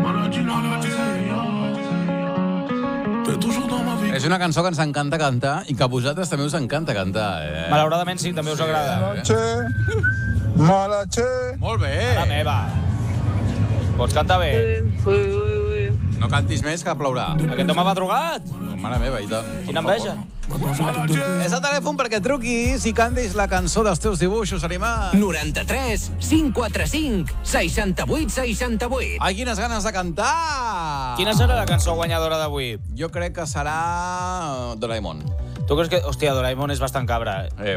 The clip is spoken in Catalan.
És una cançó que ens encanta cantar i que a vosaltres també us encanta cantar, Malauradament sí, també us agrada. Malache. Molt bé. La meva. Pots cantar bé. No cantis més que plourà. Aquest home va drogat. Mare meva, i tant. Quina enveja. És el telèfon perquè truquis i cantis la cançó dels teus dibuixos animats. 93 545 68 68. Ai, quines ganes de cantar! Quina serà la cançó guanyadora d'avui? Jo crec que serà Doraemon. Tu creus que... Hòstia, Doraemon és bastant cabra.